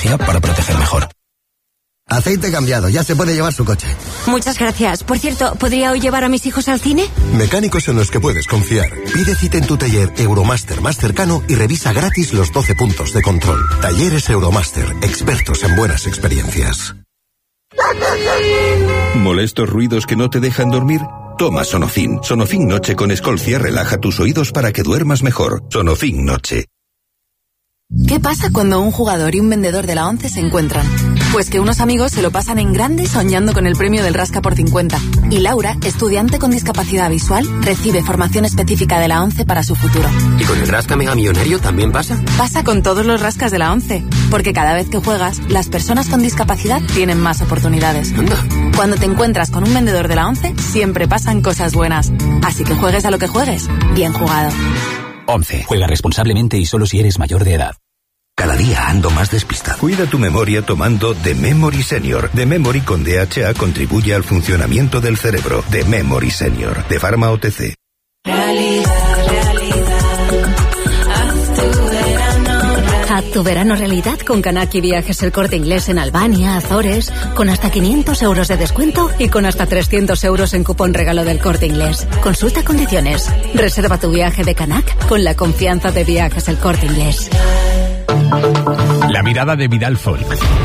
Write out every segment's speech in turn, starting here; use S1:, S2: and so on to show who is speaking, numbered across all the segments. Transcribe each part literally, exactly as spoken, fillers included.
S1: para proteger mejor.
S2: Aceite cambiado, ya se puede llevar su coche.
S3: Muchas gracias. Por cierto, ¿podría hoy llevar a mis hijos al cine?
S4: Mecánicos en los que puedes confiar. Pide cita en tu taller Euromaster más cercano y revisa gratis los doce puntos de control. Talleres Euromaster, expertos en buenas experiencias.
S5: ¿Molestos ruidos que no te dejan dormir? Toma Sonofin. Sonofin Noche con Escolcia relaja tus oídos para que duermas mejor. Sonofin Noche.
S6: ¿Qué pasa cuando un jugador y un vendedor de la ONCE se encuentran? Pues que unos amigos se lo pasan en grande soñando con el premio del Rasca por cincuenta. Y Laura, estudiante con discapacidad visual, recibe formación específica de la ONCE para su futuro.
S7: ¿Y con el Rasca Mega Millonario también pasa?
S6: Pasa con todos los rascas de la ONCE. Porque cada vez que juegas, las personas con discapacidad tienen más oportunidades.
S7: Anda.
S6: Cuando te encuentras con un vendedor de la ONCE, siempre pasan cosas buenas. Así que juegues a lo que juegues, bien jugado.
S1: ONCE. Juega responsablemente y solo si eres mayor de edad.
S5: Cada día ando más despistado. Cuida tu memoria tomando The Memory Senior. The Memory con D H A contribuye al funcionamiento del cerebro. The Memory Senior, de Pharma O T C.
S8: Realidad, realidad. Haz tu verano, realidad.
S9: Haz tu verano realidad con Kanaki Viajes El Corte Inglés en Albania, Azores, con hasta quinientos euros de descuento y con hasta trescientos euros en cupón regalo del Corte Inglés. Consulta condiciones. Reserva tu viaje de Kanak con la confianza de Viajes El Corte Inglés.
S10: La mirada de Vidal Folk.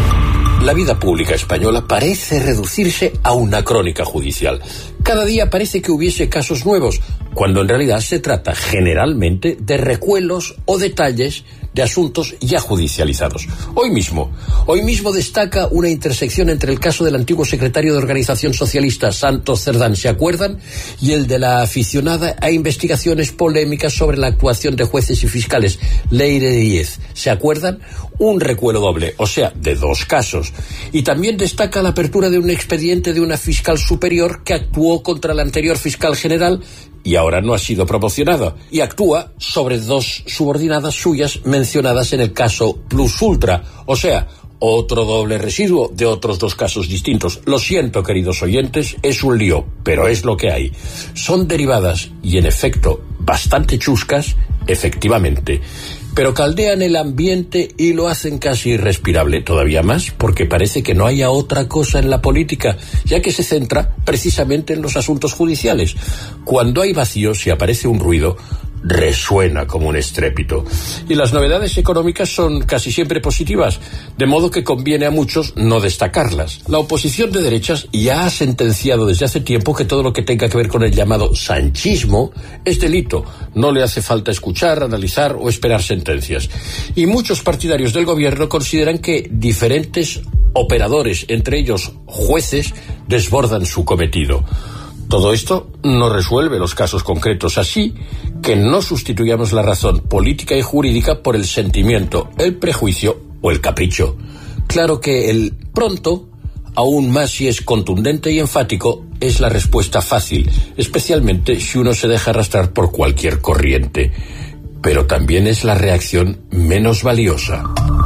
S11: La vida pública española parece reducirse a una crónica judicial. Cada día parece que hubiese casos nuevos, cuando en realidad se trata generalmente de recuelos o detalles de asuntos ya judicializados. Hoy mismo, hoy mismo destaca una intersección entre el caso del antiguo secretario de Organización Socialista Santos Cerdán, ¿se acuerdan? Y el de la aficionada a investigaciones polémicas sobre la actuación de jueces y fiscales, Leire Díez, ¿se acuerdan? Un recuelo doble, o sea, de dos casos. Y también destaca la apertura de un expediente de una fiscal superior que actuó contra el anterior fiscal general y ahora no ha sido promocionada, y actúa sobre dos subordinadas suyas mencionadas en el caso Plus Ultra, o sea, otro doble residuo de otros dos casos distintos. Lo siento, queridos oyentes, es un lío, pero es lo que hay. Son derivadas y, en efecto, bastante chuscas, efectivamente, pero caldean el ambiente y lo hacen casi irrespirable, todavía más porque parece que no haya otra cosa en la política, ya que se centra precisamente en los asuntos judiciales. Cuando hay vacío, si aparece un ruido, resuena como un estrépito. Y las novedades económicas son casi siempre positivas, de modo que conviene a muchos no destacarlas. La oposición de derechas ya ha sentenciado desde hace tiempo que todo lo que tenga que ver con el llamado sanchismo es delito. No le hace falta escuchar, analizar o esperar sentencias. Y muchos partidarios del gobierno consideran que diferentes operadores, entre ellos jueces, desbordan su cometido. Todo esto no resuelve los casos concretos, así que no sustituyamos la razón política y jurídica por el sentimiento, el prejuicio o el capricho. Claro que el pronto, aún más si es contundente y enfático, es la respuesta fácil, especialmente si uno se deja arrastrar por cualquier corriente. Pero también es la reacción menos valiosa.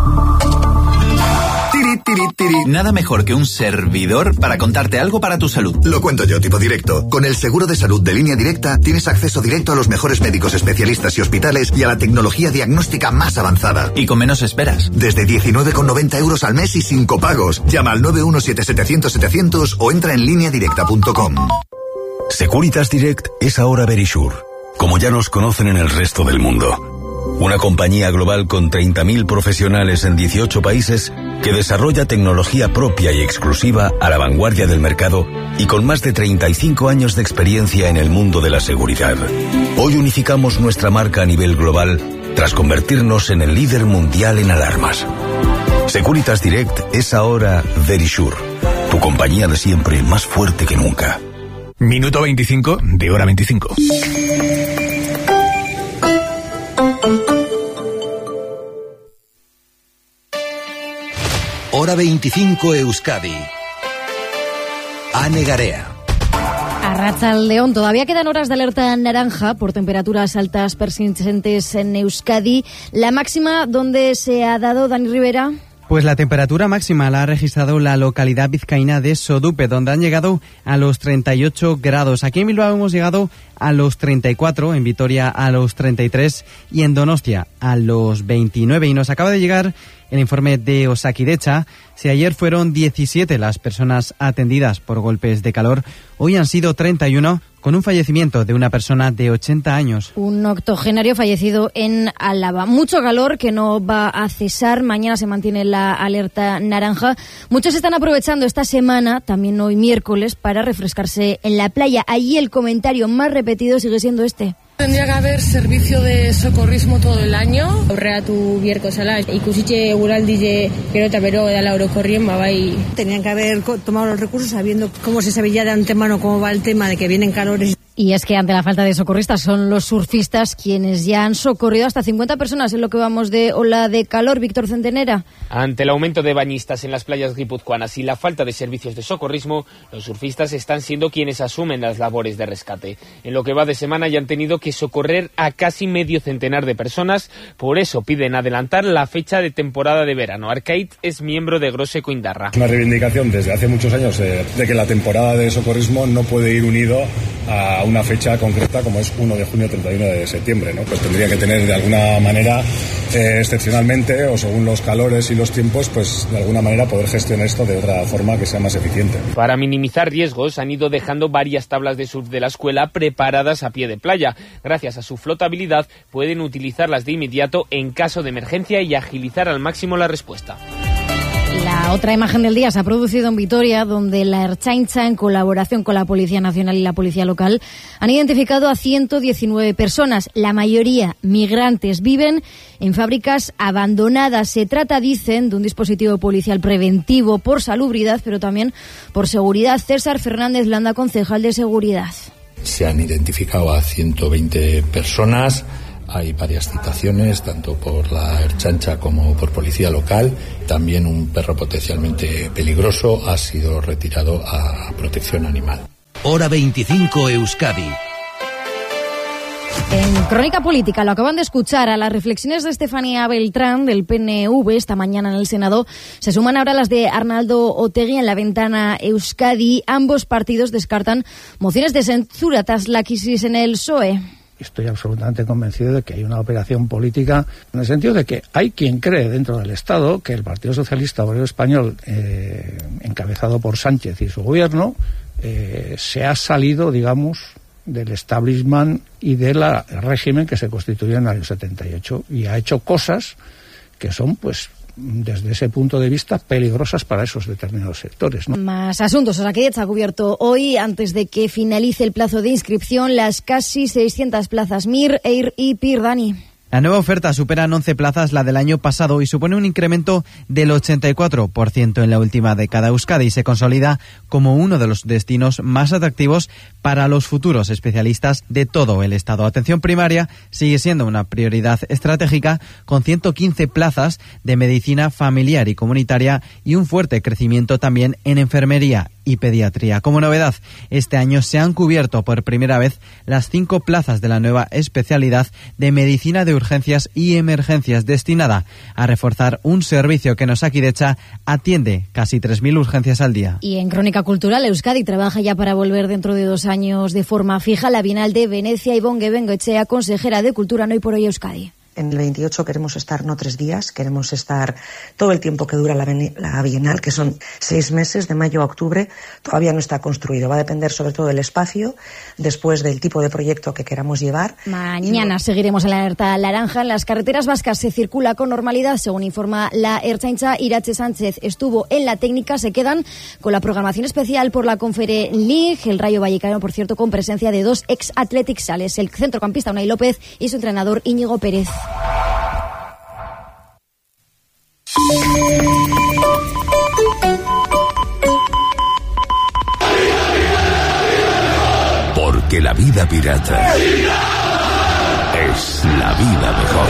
S12: Nada mejor que un servidor para contarte algo para tu salud.
S13: Lo cuento yo, tipo directo. Con el seguro de salud de Línea Directa tienes acceso directo a los mejores médicos especialistas y hospitales y a la tecnología diagnóstica más avanzada.
S12: Y con menos esperas.
S13: Desde diecinueve con noventa euros al mes y sin copagos. Llama al nueve uno siete setecientos setecientos o entra en línea directa punto com.
S5: Securitas Direct es ahora Verisure, como ya nos conocen en el resto del mundo. Una compañía global con treinta mil profesionales en dieciocho países que desarrolla tecnología propia y exclusiva a la vanguardia del mercado y con más de treinta y cinco años de experiencia en el mundo de la seguridad. Hoy unificamos nuestra marca a nivel global tras convertirnos en el líder mundial en alarmas. Securitas Direct es ahora Verisure, tu compañía de siempre más fuerte que nunca.
S10: Minuto veinticinco de hora veinticinco.
S14: Hora veinticinco Euskadi. Ane Garea.
S15: Arratsaldeon, todavía quedan horas de alerta naranja por temperaturas altas persistentes en Euskadi. La máxima, ¿dónde se ha dado, Dani Rivera?
S16: Pues la temperatura máxima la ha registrado la localidad vizcaína de Sodupe, donde han llegado a los treinta y ocho grados. Aquí en Bilbao hemos llegado a los treinta y cuatro, en Vitoria a los treinta y tres y en Donostia a los veintinueve. Y nos acaba de llegar el informe de Osakidecha. Si ayer fueron diecisiete las personas atendidas por golpes de calor, hoy han sido treinta y uno, con un fallecimiento de una persona de ochenta años.
S15: Un octogenario fallecido en Álava. Mucho calor que no va a cesar. Mañana se mantiene la alerta naranja. Muchos están aprovechando esta semana, también hoy miércoles, para refrescarse en la playa. Allí el comentario más repetido sigue siendo este.
S17: Tendría que haber servicio de socorrismo todo el año. Aurreatu bierkozala, ikusitxe eguraldi gero eta bero edala orokorrien, bai.
S18: Tenían que haber tomado los recursos sabiendo cómo se sabía de antemano cómo va el tema de que vienen calores.
S15: Y es que ante la falta de socorristas son los surfistas quienes ya han socorrido hasta cincuenta personas en lo que vamos de ola de calor. Víctor Centenera.
S19: Ante el aumento de bañistas en las playas guipuzcoanas y la falta de servicios de socorrismo, los surfistas están siendo quienes asumen las labores de rescate. En lo que va de semana ya han tenido que socorrer a casi medio centenar de personas, por eso piden adelantar la fecha de temporada de verano. Arcait es miembro de Grose Coindarra.
S20: Una reivindicación desde hace muchos años eh, de que la temporada de socorrismo no puede ir unido a una fecha concreta como es uno de junio, treinta y uno de septiembre, ¿no? Pues tendría que tener de alguna manera, eh, excepcionalmente o según los calores y los tiempos, pues de alguna manera poder gestionar esto de otra forma que sea más eficiente.
S19: Para minimizar riesgos han ido dejando varias tablas de surf de la escuela preparadas a pie de playa. Gracias a su flotabilidad pueden utilizarlas de inmediato en caso de emergencia y agilizar al máximo la respuesta.
S15: La otra imagen del día se ha producido en Vitoria, donde la Ertzaintza, en colaboración con la Policía Nacional y la Policía Local, han identificado a ciento diecinueve personas. La mayoría migrantes viven en fábricas abandonadas. Se trata, dicen, de un dispositivo policial preventivo por salubridad, pero también por seguridad. César Fernández Landa, concejal de Seguridad.
S21: Se han identificado a ciento veinte personas. Hay varias citaciones, tanto por la Ertzaintza como por policía local. También un perro potencialmente peligroso ha sido retirado a protección animal.
S14: Hora veinticinco Euskadi.
S15: En Crónica Política lo acaban de escuchar. A las reflexiones de Estefanía Beltrán del P N V esta mañana en el Senado se suman ahora las de Arnaldo Otegi en la ventana Euskadi. Ambos partidos descartan mociones de censura tras la crisis en el P S O E.
S22: Estoy absolutamente convencido de que hay una operación política en el sentido de que hay quien cree dentro del Estado que el Partido Socialista Obrero Español, eh, encabezado por Sánchez y su gobierno, eh, se ha salido, digamos, del establishment y del régimen que se constituyó en el año setenta y ocho y ha hecho cosas que son, pues, desde ese punto de vista, peligrosas para esos determinados sectores, ¿no?
S15: Más asuntos. Osakidecha ha cubierto hoy, antes de que finalice el plazo de inscripción, las casi seiscientas plazas M I R, E I R y P I R. Dani.
S16: La nueva oferta supera en once plazas la del año pasado y supone un incremento del ochenta y cuatro por ciento en la última década. Euskadi y se consolida como uno de los destinos más atractivos para los futuros especialistas de todo el Estado. Atención primaria sigue siendo una prioridad estratégica, con ciento quince plazas de medicina familiar y comunitaria y un fuerte crecimiento también en enfermería y pediatría. Como novedad, este año se han cubierto por primera vez las cinco plazas de la nueva especialidad de medicina de urgencias y emergencias, destinada a reforzar un servicio que en Osakidecha atiende casi tres mil urgencias al día.
S15: Y en Crónica Cultural, Euskadi trabaja ya para volver dentro de dos años de forma fija la Bienal de Venecia. Ivonne Bengoechea, consejera de Cultura, no Hoy por Hoy Euskadi.
S23: En el veintiocho queremos estar no tres días, queremos estar todo el tiempo que dura la, la Bienal, que son seis meses, de mayo a octubre. Todavía no está construido, va a depender sobre todo del espacio, después del tipo de proyecto que queramos llevar.
S15: Mañana y... seguiremos en la alerta naranja. En las carreteras vascas se circula con normalidad, según informa la Ertzaintza. Irache Sánchez estuvo en la técnica, se quedan con la programación especial por la Confere League. El Rayo Vallecano, por cierto, con presencia de dos ex Athletic Sales, el centrocampista Unai López y su entrenador Íñigo Pérez.
S14: Porque la vida pirata es la vida mejor.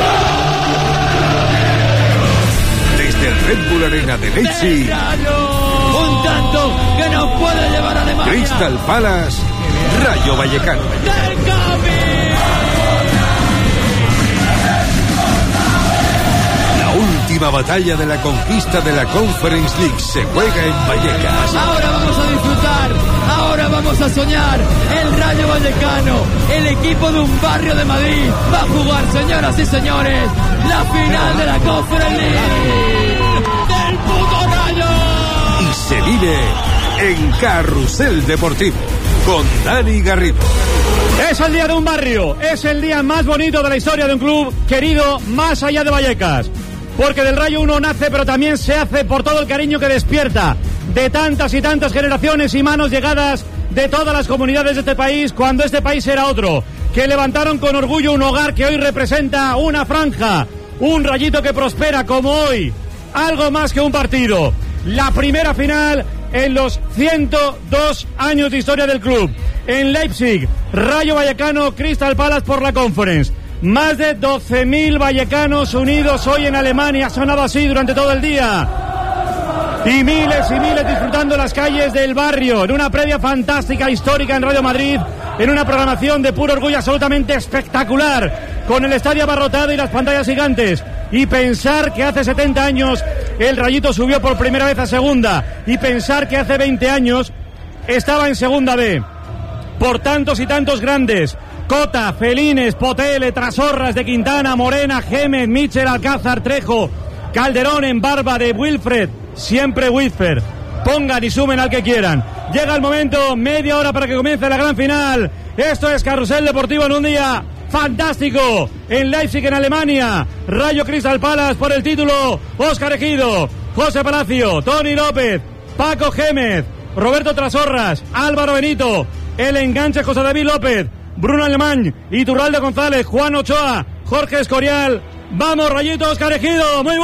S14: Desde el Red Bull Arena de Leipzig,
S24: un tanto que nos puede llevar a Alemania.
S14: Crystal Palace, Rayo Vallecano. Última batalla de la conquista de la Conference League se juega en Vallecas.
S24: Ahora vamos a disfrutar, ahora vamos a soñar. El Rayo Vallecano, el equipo de un barrio de Madrid, va a jugar, señoras y señores, la final de la Conference League.
S14: viene en Carrusel Deportivo con Dani Garrido.
S2: Es el día de un barrio, es el día más bonito de la historia de un club querido más allá de Vallecas. Porque del Rayo uno nace, pero también se hace por todo el cariño que despierta de tantas y tantas generaciones y manos llegadas de todas las comunidades de este país, cuando este país era otro, que levantaron con orgullo un hogar que hoy representa una franja, un Rayito que prospera como hoy, algo más que un partido. La primera final en los ciento dos años de historia del club. En Leipzig, Rayo Vallecano, Crystal Palace por la Conference. Más de doce mil vallecanos unidos hoy en Alemania. Ha sonado así durante todo el día. Y miles y miles disfrutando las calles del barrio. En una previa fantástica, histórica en Radio Madrid. En una programación de puro orgullo absolutamente espectacular. Con el estadio abarrotado y las pantallas gigantes. Y pensar que hace setenta años el Rayito subió por primera vez a segunda. Y pensar que hace veinte años estaba en segunda B. Por tantos y tantos grandes. Cota, Felines, Potele, Trasorras de Quintana, Morena, Gémez, Michel, Alcázar, Trejo, Calderón en barba de Wilfred, siempre Wilfer. Pongan y sumen al que quieran. Llega el momento, media hora para que comience la gran final. Esto es Carrusel Deportivo en un día fantástico. En Leipzig, en Alemania. Rayo Crystal Palace por el título. Óscar Ejido, José Palacio, Tony López, Paco Gémez, Roberto Trasorras, Álvaro Benito, el enganche José David López, Bruno Alemán, Iturralde González, Juan Ochoa, Jorge Escorial. Vamos, Rayito, Óscar Ejido, muy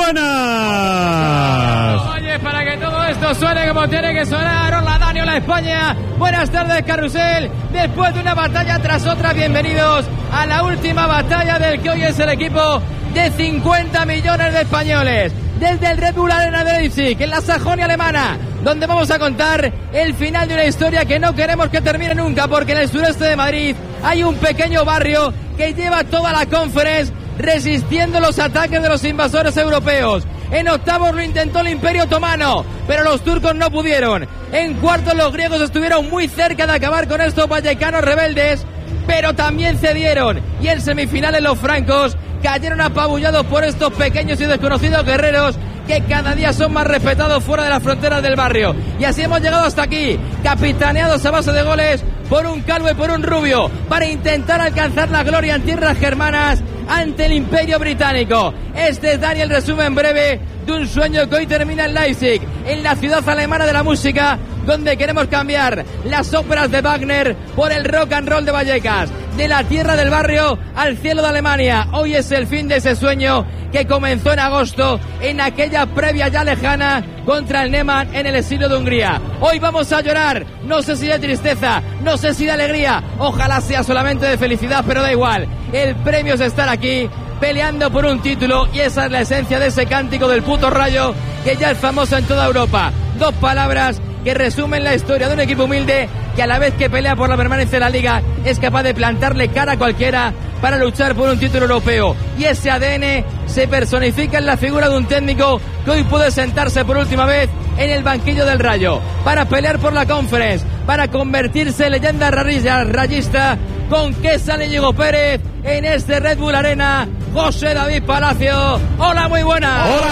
S2: buenas.
S3: Oye, para que todo esto suene como tiene que sonar. Hola, Dani, hola, España. Buenas tardes, Carrusel. Después de una batalla tras otra, bienvenidos a la última batalla del que hoy es el equipo de cincuenta millones de españoles. Desde el Red Bull Arena de Leipzig, en la Sajonia alemana, donde vamos a contar el final de una historia que no queremos que termine nunca, porque en el sureste de Madrid hay un pequeño barrio que lleva toda la Conference resistiendo los ataques de los invasores europeos. En octavos lo intentó el Imperio Otomano, pero los turcos no pudieron. En cuartos los griegos estuvieron muy cerca de acabar con estos vallecanos rebeldes, pero también cedieron. Y en semifinales los francos cayeron apabullados por estos pequeños y desconocidos guerreros que cada día son más respetados fuera de las fronteras del barrio. Y así hemos llegado hasta aquí, capitaneados a base de goles por un calvo y por un rubio, para intentar alcanzar la gloria en tierras germanas ante el Imperio Británico. Este es Daniel, resumen breve de un sueño que hoy termina en Leipzig, en la ciudad alemana de la música, donde queremos cambiar las óperas de Wagner por el rock and roll de Vallecas, de la tierra del barrio al cielo de Alemania. Hoy es el fin de ese sueño que comenzó en agosto, en aquella previa ya lejana contra el Neman en el exilio de Hungría. Hoy vamos a llorar, no sé si de tristeza, no sé si de alegría, ojalá sea solamente de felicidad, pero da igual. El premio es estar aquí peleando por un título, y esa es la esencia de ese cántico del puto Rayo, que ya es famoso en toda Europa. Dos palabras que resumen la historia de un equipo humilde que, a la vez que pelea por la permanencia en la Liga, es capaz de plantarle cara a cualquiera para luchar por un título europeo. Y ese A D N se personifica en la figura de un técnico que hoy puede sentarse por última vez en el banquillo del Rayo para pelear por la Conference, para convertirse en leyenda rayista. ¿Con qué sale Íñigo Pérez en este Red Bull Arena? José David Palacio. Hola, muy buenas.
S2: Hola,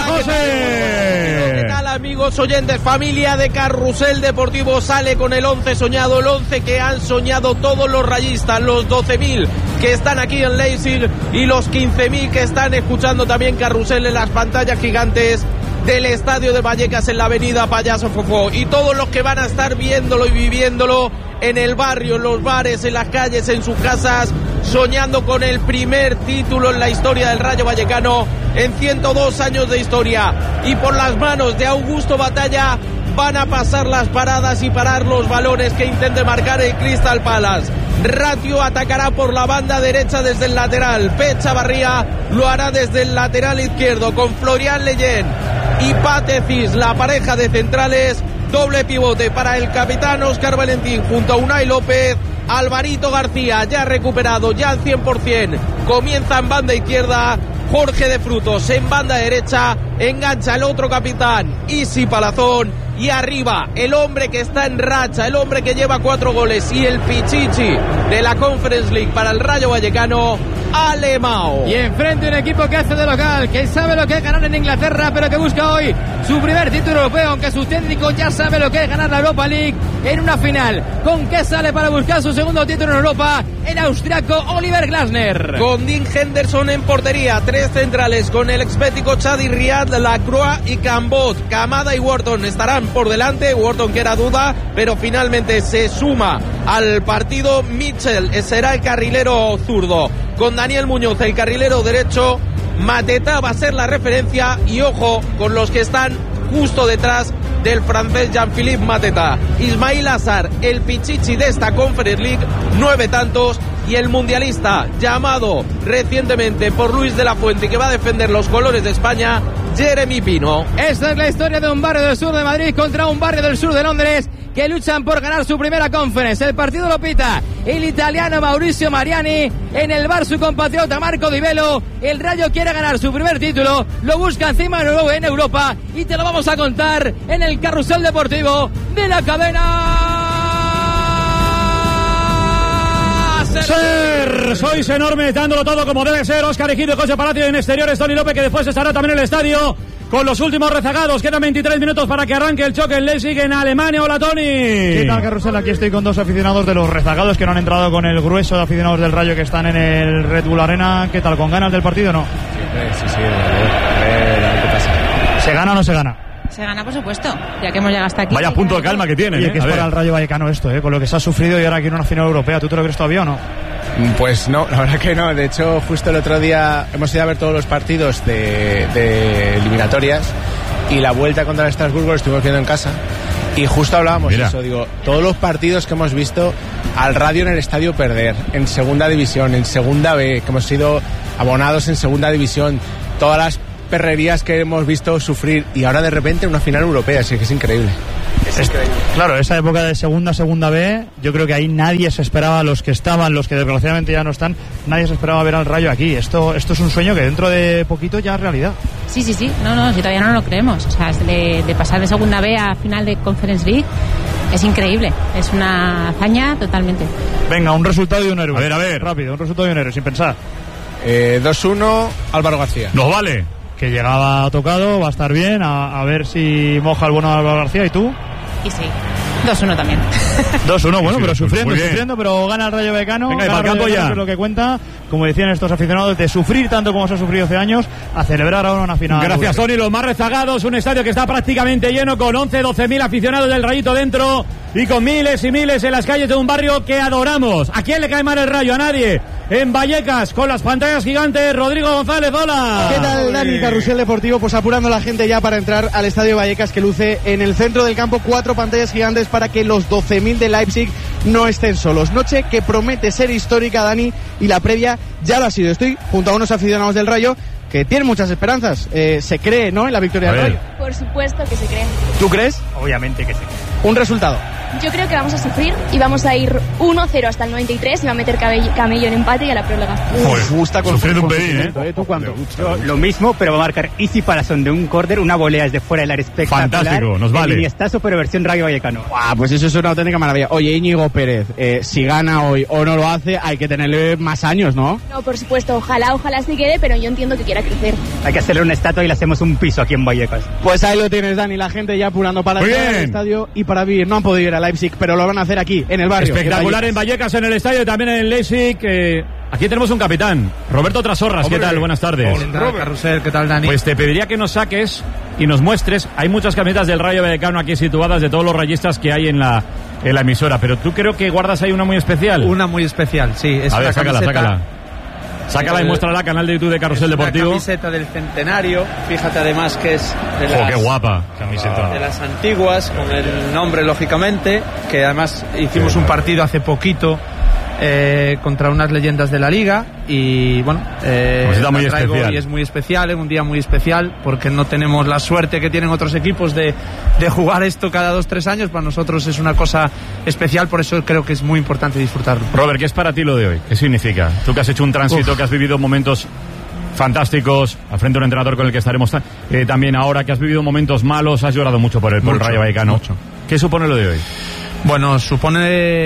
S2: José.
S4: ¿Qué tal, amigos oyentes? Familia de Carrusel Deportivo sale con el once soñado, el once que han soñado todos los rayistas, los doce mil que están aquí en Leipzig y los quince mil que están escuchando también Carrusel en las pantallas gigantes del estadio de Vallecas en la avenida Payaso Fofó, y todos los que van a estar viéndolo y viviéndolo en el barrio, en los bares, en las calles, en sus casas, soñando con el primer título en la historia del Rayo Vallecano en ciento dos años de historia. Y por las manos de Augusto Batalla van a pasar las paradas y parar los balones que intente marcar el Crystal Palace. Ratio atacará por la banda derecha desde el lateral. Pecha Barría lo hará desde el lateral izquierdo con Florian Leyen y Patecis, la pareja de centrales. Doble pivote para el capitán Óscar Valentín junto a Unai López. Alvarito García ya recuperado, ya al cien por ciento. Comienza en banda izquierda. Jorge de Frutos en banda derecha. Engancha el otro capitán, Isi Palazón. Y arriba, el hombre que está en racha, el hombre que lleva cuatro goles y el pichichi de la Conference League para el Rayo Vallecano, Alemão.
S3: Y enfrente un equipo que hace de local, que sabe lo que es ganar en Inglaterra, pero que busca hoy su primer título europeo, aunque su técnico ya sabe lo que es ganar la Europa League en una final. ¿Con qué sale para buscar su segundo título en Europa? El austriaco Oliver Glasner.
S4: Con Dean Henderson en portería, tres centrales con el expético Chadi Riad, Lacroix y Cambot. Kamada y Wharton estarán por delante. Wharton que era duda, pero finalmente se suma al partido. Mitchell será el carrilero zurdo. Con Daniel Muñoz, el carrilero derecho. Mateta va a ser la referencia. Y ojo con los que están justo detrás del francés Jean-Philippe Mateta. Ismail Assar, el pichichi de esta Conference League, nueve tantos. Y el mundialista llamado recientemente por Luis de la Fuente, que va a defender los colores de España, Jeremy Pino.
S3: Esta es la historia de un barrio del sur de Madrid contra un barrio del sur de Londres que luchan por ganar su primera Conference. El partido lo pita el italiano Mauricio Mariani, en el bar su compatriota Marco Di Velo. El Rayo quiere ganar su primer título, lo busca encima de nuevo en Europa y te lo vamos a contar en el carrusel deportivo de la cadena
S2: Ser. Sois enormes, dándolo todo como debe ser. Óscar Ejido, José Palacio en exteriores, Tony López, que después estará también en el estadio con los últimos rezagados. Quedan veintitrés minutos para que arranque el choque en Leipzig, en Alemania. Hola, Tony.
S1: ¿Qué tal, Carrusel? Aquí estoy con dos aficionados de los rezagados que no han entrado con el grueso de aficionados del Rayo que están en el Red Bull Arena. ¿Qué tal? ¿Con ganas del partido o no?
S6: Sí, sí, a ver, a ver, a ver qué pasa.
S1: ¿Se gana o no se gana?
S7: Se gana, por supuesto, ya que hemos llegado hasta aquí.
S2: Vaya punto de calma que tiene.
S1: Y
S2: ¿eh?
S1: que es para el Rayo Vallecano esto, ¿eh? Con lo que se ha sufrido y ahora aquí en una final europea. ¿Tú te lo crees todavía o no?
S6: Pues no, la verdad que no. De hecho, justo el otro día hemos ido a ver todos los partidos de, de eliminatorias y la vuelta contra el Estrasburgo lo estuvimos viendo en casa y justo hablábamos de eso. Digo, todos los partidos que hemos visto al Radio en el estadio perder, en segunda división, en segunda B, que hemos sido abonados en segunda división, todas las perrerías que hemos visto sufrir y ahora de repente una final europea, así que es increíble. Es
S1: es,
S6: increíble.
S1: Claro, esa época de segunda, segunda B, yo creo que ahí nadie se esperaba, los que estaban, los que desgraciadamente ya no están, nadie se esperaba ver al Rayo aquí. Esto, esto es un sueño que dentro de poquito ya es realidad.
S7: Sí, sí, sí, no, no, si todavía no lo creemos. O sea, de, de pasar de segunda B a final de Conference League es increíble, es una hazaña totalmente.
S1: Venga, un resultado y un héroe.
S2: A ver, a ver.
S1: Rápido, un resultado y un héroe, sin pensar.
S6: Eh, dos uno, Álvaro García.
S2: Nos vale.
S1: Que llegaba tocado, va a estar bien, a, a ver si moja el bueno de Álvaro García. ¿Y tú?
S7: Y sí, dos uno también.
S1: dos uno, bueno,
S2: Sí,
S1: pero
S2: sí,
S1: sufriendo,
S2: muy
S1: sufriendo, pero gana el Rayo Vallecano.
S2: Venga, y
S1: gana
S2: para el
S1: Rayo
S2: campo
S1: Vallecano,
S2: ya.
S1: que es lo que cuenta, como decían estos aficionados, de sufrir tanto como se ha sufrido hace años, a celebrar ahora una final.
S2: Gracias, Tony. Los más rezagados, un estadio que está prácticamente lleno con once, doce mil aficionados del Rayito dentro y con miles y miles en las calles de un barrio que adoramos. ¿A quién le cae mal el Rayo? A nadie. En Vallecas, con las pantallas gigantes, Rodrigo González, hola.
S8: ¿Qué tal, Dani? Carrusel Deportivo, pues apurando la gente ya para entrar al Estadio Vallecas, que luce en el centro del campo cuatro pantallas gigantes para que los doce mil de Leipzig no estén solos. Noche que promete ser histórica, Dani, y la previa ya lo ha sido. Estoy junto a unos aficionados del Rayo que tienen muchas esperanzas. Eh, se cree, ¿no?, en la victoria del Rayo.
S25: Por supuesto que se cree.
S8: ¿Tú crees?
S1: Obviamente que sí.
S8: Un resultado.
S25: Yo creo que vamos a sufrir y vamos a ir uno cero hasta el noventa y tres y va a meter Camello, Camello en empate y a la prórroga.
S8: Uf, gusta con
S2: sufriendo un pelín, ¿eh?
S8: ¿eh? ¿Tú cuánto?
S26: Yo, lo mismo, pero va a marcar Easy Palazón de un córner, una volea desde fuera del área espectacular.
S2: Fantástico, nos vale.
S26: El Iniestazo, pero versión Rayo Vallecano.
S8: Ah, pues eso es una auténtica maravilla. Oye, Íñigo Pérez, eh, si gana hoy o no lo hace, hay que tenerle más años, ¿no?
S25: No, por supuesto, ojalá, ojalá se quede, pero yo entiendo que quiera crecer.
S26: Hay que hacerle una estatua y le hacemos un piso aquí en Vallecas.
S8: Pues ahí lo tienes, Dani, la gente ya apurando para
S2: Muy
S8: entrar al
S2: bien.
S8: estadio y para vivir. No han podido ir a Leipzig, pero lo van a hacer aquí, en el barrio.
S2: Espectacular en Vallecas, en el estadio y también en el Leipzig. Eh, aquí tenemos un capitán, Roberto Trasorras. ¿Qué tal? Buenas tardes.
S27: ¿Qué tal, Carrusel? ¿Qué tal, Dani?
S2: Pues te pediría que nos saques y nos muestres. Hay muchas camisetas del Rayo Vallecano aquí situadas, de todos los rayistas que hay en la, en la emisora, pero tú creo que guardas ahí una muy especial.
S27: Una muy especial, sí. Es
S2: a ver,
S27: una
S2: sácala,
S27: camiseta,
S2: sácala. Sácala y muéstrala al canal de YouTube de Carrusel Deportivo.
S27: Una camiseta del centenario, fíjate además que es de las,
S2: Oh, qué guapa camiseta.
S27: de las antiguas, con el nombre lógicamente, que además hicimos un partido hace poquito eh, contra unas leyendas de la liga y bueno, eh,
S2: Camiseta muy
S27: la traigo
S2: especial.
S27: y es muy especial, es un día muy especial porque no tenemos la suerte que tienen otros equipos de, de jugar esto cada dos, tres años. Para nosotros es una cosa especial, por eso creo que es muy importante disfrutarlo.
S2: Robert, ¿qué es para ti lo de hoy? ¿Qué significa? Tú que has hecho un tránsito,
S27: Uf.
S2: que has vivido momentos fantásticos, al frente de un entrenador con el que estaremos eh, también ahora, que has vivido momentos malos, has llorado mucho por el, por el
S27: Mucho,
S2: Rayo Vallecano.
S27: mucho.
S2: ¿Qué supone lo de hoy?
S27: Bueno, supone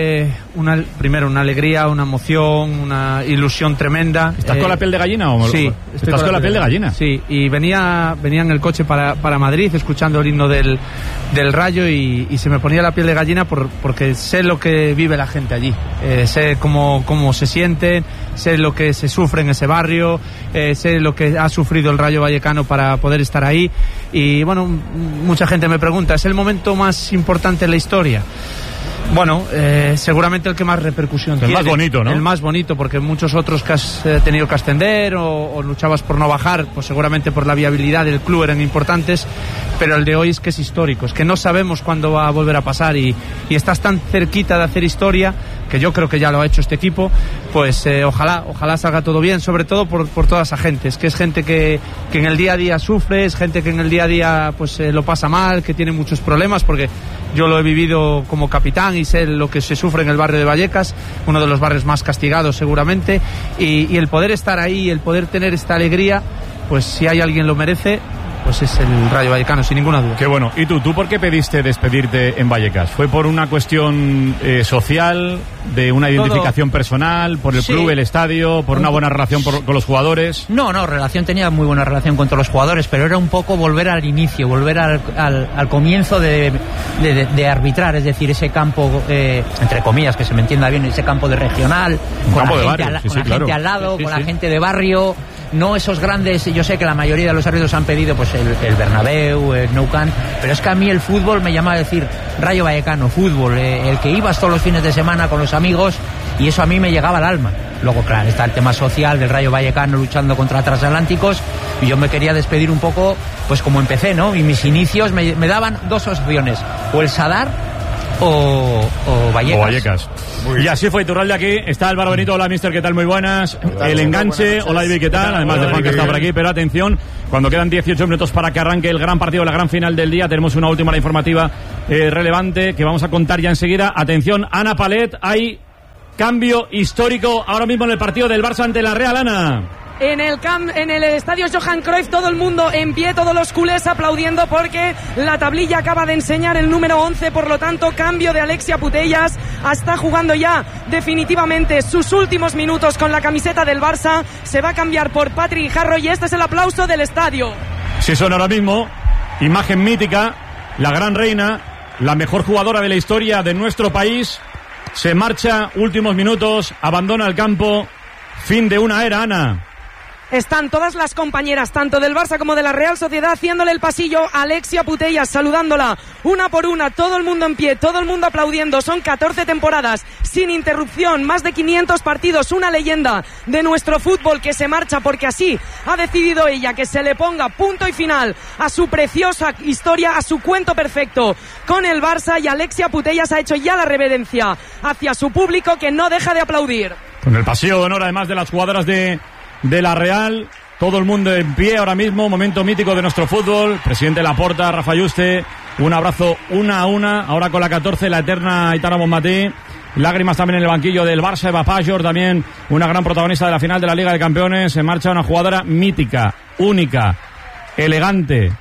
S27: una, primero una alegría, una emoción, una ilusión tremenda.
S2: ¿Estás eh, con la piel de gallina o
S27: sí?
S2: Estoy ¿Estás con la piel de gallina?
S27: Sí, y venía, venía en el coche para, para Madrid escuchando el himno del, del Rayo y, y se me ponía la piel de gallina por, porque sé lo que vive la gente allí, eh, sé cómo, cómo se sienten, sé lo que se sufre en ese barrio, eh, sé lo que ha sufrido el Rayo Vallecano para poder estar ahí y bueno, mucha gente me pregunta, ¿es el momento más importante en la historia? Bueno, eh, seguramente el que más repercusión
S2: el
S27: tiene.
S2: El más bonito, ¿no?
S27: El más bonito, porque muchos otros que has eh, tenido que ascender o, o luchabas por no bajar, pues seguramente por la viabilidad del club eran importantes, pero el de hoy es que es histórico, es que no sabemos cuándo va a volver a pasar y, y estás tan cerquita de hacer historia, que yo creo que ya lo ha hecho este equipo, pues eh, ojalá, ojalá salga todo bien, sobre todo por, por toda esa gente, es que es gente que, que en el día a día sufre, es gente que en el día a día pues eh, lo pasa mal, que tiene muchos problemas, porque yo lo he vivido como capitán y sé lo que se sufre en el barrio de Vallecas, uno de los barrios más castigados seguramente, y, y el poder estar ahí, el poder tener esta alegría, pues si hay alguien lo merece, pues es el Rayo Vallecano, sin ninguna duda.
S2: Qué bueno. ¿Y tú? ¿Tú por qué pediste despedirte en Vallecas? ¿Fue por una cuestión eh, social, de una identificación Todo. personal, por el sí. club, el estadio, por un... una buena relación por, con los jugadores?
S5: No, no, relación tenía muy buena relación con todos los jugadores, pero era un poco volver al inicio, volver al, al, al comienzo de, de, de, de arbitrar, es decir, ese campo, eh, entre comillas, que se me entienda bien, ese campo de regional,
S2: un
S5: con
S2: campo
S5: la,
S2: de
S5: gente,
S2: barrio,
S5: al,
S2: sí,
S5: con
S2: sí,
S5: la
S2: claro.
S5: gente al lado,
S2: sí, sí,
S5: con
S2: sí.
S5: la gente de barrio. No esos grandes, yo sé que la mayoría de los árbitros han pedido pues el, el Bernabéu, el Nou Camp, pero es que a mí el fútbol me llama a decir Rayo Vallecano, fútbol, eh, el que ibas todos los fines de semana con los amigos y eso a mí me llegaba al alma. Luego, claro, está el tema social del Rayo Vallecano luchando contra transatlánticos y yo me quería despedir un poco, pues como empecé, ¿no? Y mis inicios me, me daban dos opciones, o el Sadar o, o Vallecas.
S2: O Vallecas. Y así fue Iturralde aquí. Está Álvaro Benito. Hola, mister, ¿qué tal? Muy buenas. El enganche. Hola, David, ¿qué tal? Además de Juan, que está por aquí. Pero atención, cuando quedan dieciocho minutos para que arranque el gran partido, la gran final del día, tenemos una última informativa eh, relevante que vamos a contar ya enseguida. Atención, Ana Palet. Hay cambio histórico ahora mismo en el partido del Barça ante la Real, Ana.
S9: En el camp, en el estadio Johan Cruyff, todo el mundo en pie, todos los culés aplaudiendo porque la tablilla acaba de enseñar el número once, por lo tanto cambio de Alexia Putellas, está jugando ya definitivamente sus últimos minutos con la camiseta del Barça, se va a cambiar por Patrick Jarro y este es el aplauso del estadio.
S2: Sí, son ahora mismo, imagen mítica, la gran reina, la mejor jugadora de la historia de nuestro país, se marcha, últimos minutos, abandona el campo, fin de una era, Ana.
S9: Están todas las compañeras, tanto del Barça como de la Real Sociedad, haciéndole el pasillo a Alexia Putellas, saludándola una por una, todo el mundo en pie, todo el mundo aplaudiendo. Son catorce temporadas sin interrupción, más de quinientos partidos, una leyenda de nuestro fútbol que se marcha porque así ha decidido ella, que se le ponga punto y final a su preciosa historia, a su cuento perfecto con el Barça, y Alexia Putellas ha hecho ya la reverencia hacia su público que no deja de aplaudir.
S2: Con el pasillo de honor, además de las jugadoras de... de la Real, todo el mundo en pie ahora mismo, momento mítico de nuestro fútbol, presidente Laporta, Rafa Yuste, un abrazo una a una, ahora con la catorce, la eterna Aitana Bonmatí, lágrimas también en el banquillo del Barça, Eva Pajor, también una gran protagonista de la final de la Liga de Campeones, se marcha una jugadora mítica, única, elegante,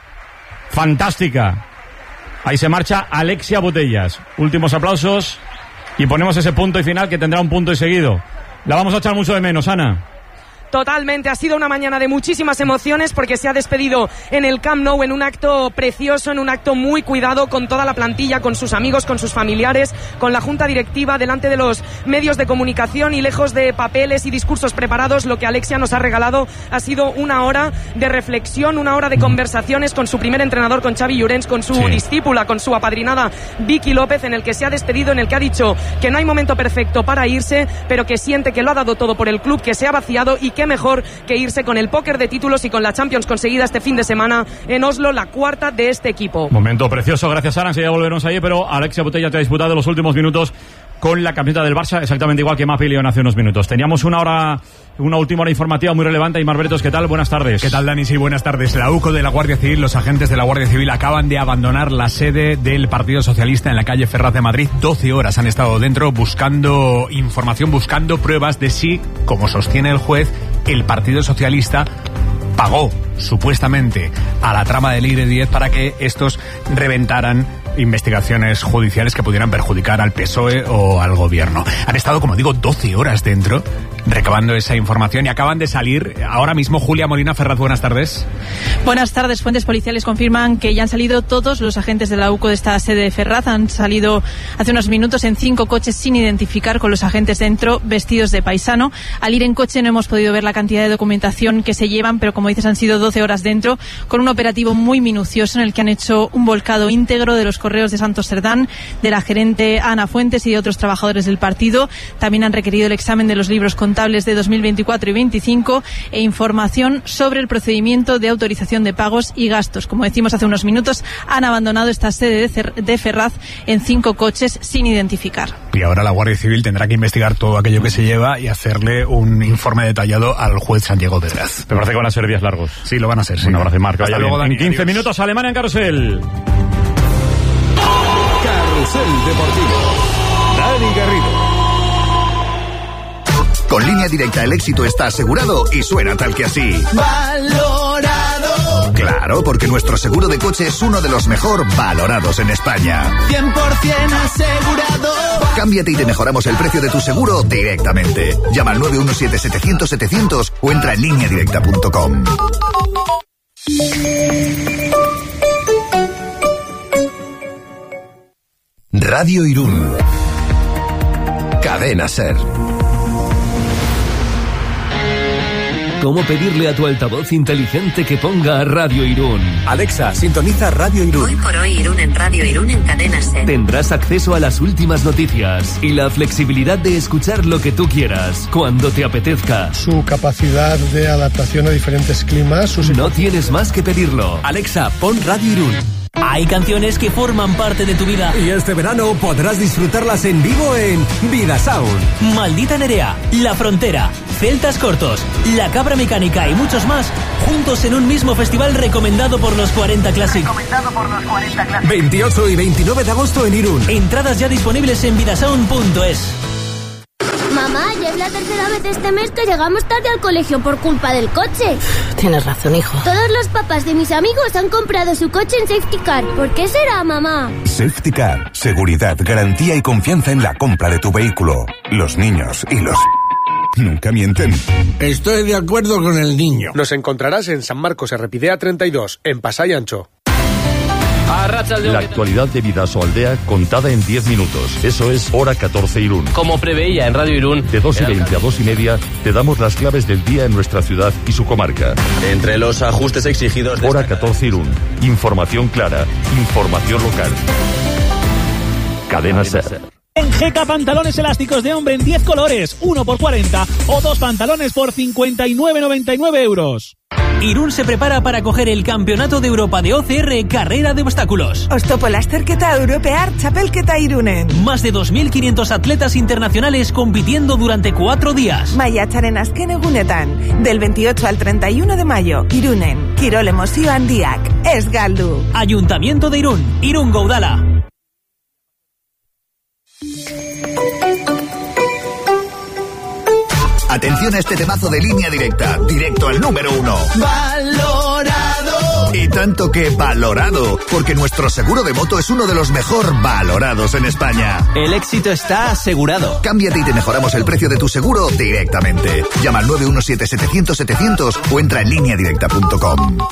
S2: fantástica, ahí se marcha Alexia Putellas, últimos aplausos y ponemos ese punto y final que tendrá un punto y seguido. La vamos a echar mucho de menos, Ana.
S9: Totalmente, ha sido una mañana de muchísimas emociones porque se ha despedido en el Camp Nou en un acto precioso, en un acto muy cuidado con toda la plantilla, con sus amigos, con sus familiares, con la junta directiva, delante de los medios de comunicación y lejos de papeles y discursos preparados. Lo que Alexia nos ha regalado ha sido una hora de reflexión, una hora de conversaciones con su primer entrenador, con Xavi Llorens, con su sí. discípula, con su apadrinada Vicky López, en el que se ha despedido, en el que ha dicho que no hay momento perfecto para irse, pero que siente que lo ha dado todo por el club, que se ha vaciado y qué mejor que irse con el póker de títulos y con la Champions conseguida este fin de semana en Oslo, la cuarta de este equipo.
S2: Momento precioso, gracias Ana, enseguida volveremos allí, pero Alexia Putellas te ha disputado los últimos minutos con la camiseta del Barça, exactamente igual que Mapi León hace unos minutos. Teníamos una hora, una última hora informativa muy relevante. Aimar Bretos, ¿qué tal? Buenas tardes.
S10: ¿Qué tal, Dani? Sí, buenas tardes. La U C O de la Guardia Civil, los agentes de la Guardia Civil acaban de abandonar la sede del Partido Socialista en la calle Ferraz de Madrid. doce horas han estado dentro buscando información, buscando pruebas de si, como sostiene el juez, el Partido Socialista pagó supuestamente a la trama de Leire Díez para que estos reventaran investigaciones judiciales que pudieran perjudicar al P S O E o al gobierno. Han estado, como digo, doce horas dentro recabando esa información y acaban de salir ahora mismo. Julia Molina Ferraz, buenas tardes.
S11: Buenas tardes. Fuentes policiales confirman que ya han salido todos los agentes de la U C O de esta sede de Ferraz. Han salido hace unos minutos en cinco coches sin identificar, con los agentes dentro vestidos de paisano. Al ir en coche no hemos podido ver la cantidad de documentación que se llevan, pero como dices, han sido doce horas dentro, con un operativo muy minucioso en el que han hecho un volcado íntegro de los correos de Santos Cerdán, de la gerente Ana Fuentes y de otros trabajadores del partido. También han requerido el examen de los libros contables de dos mil veinticuatro y veinticinco e información sobre el procedimiento de autorización de pagos y gastos. Como decimos hace unos minutos, han abandonado esta sede de Ferraz en cinco coches sin identificar.
S10: Y ahora la Guardia Civil tendrá que investigar todo aquello que se lleva y hacerle un informe detallado al juez Santiago Pedraz.
S2: Me parece que van a ser días largos.
S10: Sí, lo van a ser, sí.
S2: Un abrazo, Marc.
S10: Hasta luego, Dani.
S2: En quince
S10: Adiós.
S2: minutos, Alemania en Carrusel.
S14: Carrusel Deportivo. Dani Garrido.
S12: Con Línea Directa el éxito está asegurado y suena tal que así.
S13: Valorado.
S12: Claro, porque nuestro seguro de coche es uno de los mejor valorados en España.
S13: cien por ciento asegurado.
S12: Cámbiate y te mejoramos el precio de tu seguro directamente. Llama al nueve uno siete setecientos setecientos o entra en línea directa punto com.
S17: Radio Irún. Cadena Ser.
S18: ¿Cómo pedirle a tu altavoz inteligente que ponga Radio Irún?
S17: Alexa, sintoniza Radio Irún.
S19: Hoy por hoy Irún en Radio Irún en Cadena Ser.
S18: Tendrás acceso a las últimas noticias y la flexibilidad de escuchar lo que tú quieras, cuando te apetezca.
S20: Su capacidad de adaptación a diferentes climas. Sus...
S18: No tienes más que pedirlo.
S17: Alexa, pon Radio Irún.
S28: Hay canciones que forman parte de tu vida.
S17: Y este verano podrás disfrutarlas en vivo en Vida Sound.
S28: Maldita Nerea, La Frontera, Celtas Cortos, La Cabra Mecánica y muchos más, juntos en un mismo festival recomendado por los cuarenta Classic.
S17: Recomendado por los cuarenta Classic. veintiocho y veintinueve de agosto en Irún.
S28: Entradas ya disponibles en vidasound punto es.
S29: Mamá, ya es la tercera vez este mes que llegamos tarde al colegio por culpa del coche.
S28: Tienes razón, hijo.
S29: Todos los papás de mis amigos han comprado su coche en Safety Car. ¿Por qué será, mamá?
S17: Safety Car. Seguridad, garantía y confianza en la compra de tu vehículo. Los niños y los... nunca mienten.
S30: Estoy de acuerdo con el niño.
S31: Nos encontrarás en San Marcos Errepidea treinta y dos, en Pasay Ancho.
S32: La actualidad de Bidasoa Aldea contada en diez minutos. Eso es Hora catorce Irún.
S33: Como preveía en Radio Irún.
S32: De dos y veinte a dos y media te damos las claves del día en nuestra ciudad y su comarca.
S33: Entre los ajustes exigidos...
S32: Hora catorce Irún. Información clara. Información local. Cadena Ser.
S34: En G K pantalones elásticos de hombre en diez colores, uno por cuarenta o dos pantalones por cincuenta y nueve noventa y nueve euros.
S28: Irún se prepara para coger el Campeonato de Europa de O C R Carrera de Obstáculos.
S35: Ostopolasterketa Europear Txapelketa Irunen.
S28: Más de dos mil quinientos atletas internacionales compitiendo durante cuatro días.
S35: Maiatzaren azken egunetan, del veintiocho al treinta y uno de mayo, Irunen. Kirol emozio handiak, ez galdu.
S28: Ayuntamiento de Irún, Irún Gaudala.
S12: Atención a este temazo de Línea Directa, directo al número uno.
S13: Valorado.
S12: Y tanto que valorado, porque nuestro seguro de moto es uno de los mejor valorados en España.
S28: El éxito está asegurado.
S12: Cámbiate y te mejoramos el precio de tu seguro directamente. Llama al nueve uno siete setecientos setecientos o entra en línea directa punto com.